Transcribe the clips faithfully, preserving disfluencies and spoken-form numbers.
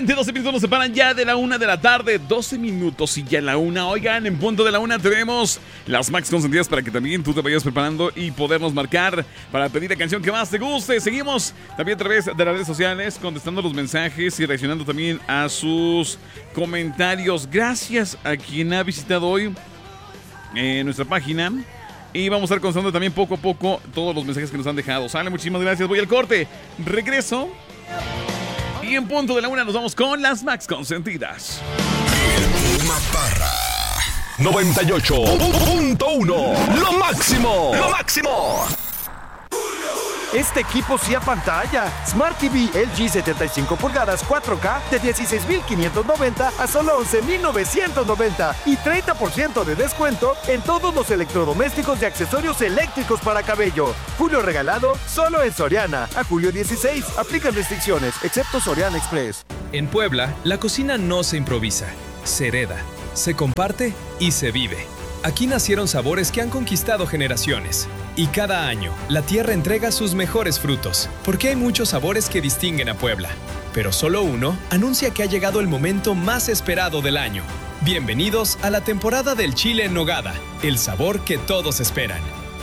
Exactamente doce minutos nos separan ya de la una de la tarde. doce minutos y ya la una. Oigan, en punto de la una tenemos las Max consentidas para que también tú te vayas preparando y podernos marcar para pedir la canción que más te guste. Seguimos también a través de las redes sociales contestando los mensajes y reaccionando también a sus comentarios. Gracias a quien ha visitado hoy eh, nuestra página. Y vamos a estar contestando también poco a poco todos los mensajes que nos han dejado. Sale, muchísimas gracias. Voy al corte. Regreso. Y en punto de la una nos vamos con las Max consentidas. El Puma Parra. noventa y ocho punto uno. Lo máximo. Lo máximo. Este equipo sí a pantalla. Smart T V L G setenta y cinco pulgadas cuatro K de dieciséis mil quinientos noventa a solo once mil novecientos noventa y treinta por ciento de descuento en todos los electrodomésticos y accesorios eléctricos para cabello. Julio regalado solo en Soriana. A julio dieciséis. Aplican restricciones, excepto Soriana Express. En Puebla, la cocina no se improvisa, se hereda, se comparte y se vive. Aquí nacieron sabores que han conquistado generaciones. Y cada año, la tierra entrega sus mejores frutos, porque hay muchos sabores que distinguen a Puebla. Pero solo uno anuncia que ha llegado el momento más esperado del año. Bienvenidos a la temporada del chile en nogada, el sabor que todos esperan.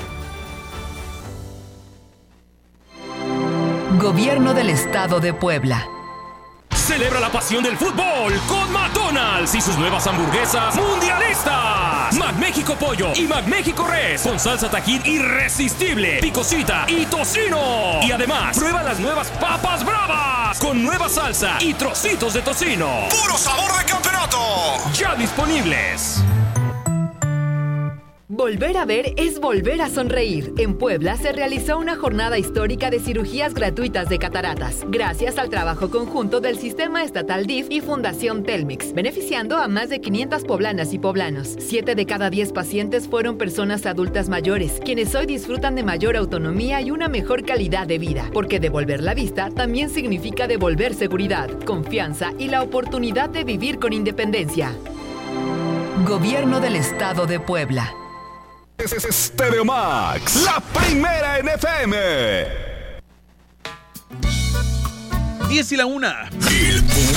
Gobierno del Estado de Puebla. Celebra la pasión del fútbol con McDonald's y sus nuevas hamburguesas mundialistas. McMéxico Pollo y McMéxico Res con salsa Tajín irresistible, picosita y tocino. Y además, prueba las nuevas papas bravas con nueva salsa y trocitos de tocino. ¡Puro sabor de campeonato! Ya disponibles. Volver a ver es volver a sonreír. En Puebla se realizó una jornada histórica de cirugías gratuitas de cataratas, gracias al trabajo conjunto del Sistema Estatal D I F y Fundación Telmex, beneficiando a más de quinientas poblanas y poblanos. Siete de cada diez pacientes fueron personas adultas mayores, quienes hoy disfrutan de mayor autonomía y una mejor calidad de vida, porque devolver la vista también significa devolver seguridad, confianza y la oportunidad de vivir con independencia. Gobierno del Estado de Puebla. Stereo Max, la primera en F M. diez y la una. El Puma